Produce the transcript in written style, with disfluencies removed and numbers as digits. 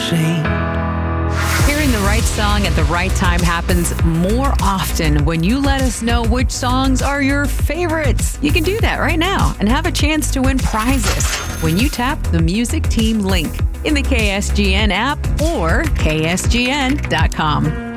ashamed. Hearing the right song at the right time happens more often when you let us know which songs are your favorites. You can do that right now and have a chance to win prizes when you tap the Music Team link in the KSGN app or ksgn.com.